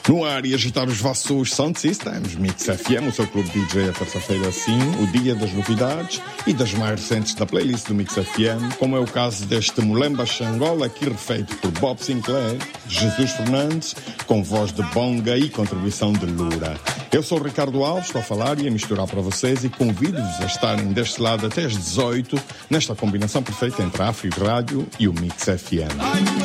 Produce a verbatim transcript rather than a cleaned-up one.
No ar e agitar os vossos sound systems, Mix F M, o seu clube D J, a terça-feira sim, o dia das novidades e das mais recentes da playlist do Mix F M, como é o caso deste Mulemba Xangola, aqui refeito por Bob Sinclair, Jesus Fernandes, com voz de bonga e contribuição de Lura. Eu sou o Ricardo Alves, estou a falar e a misturar para vocês e convido-vos a estarem deste lado até às dezoito, nesta combinação perfeita entre a Afri Rádio e o Mix F M.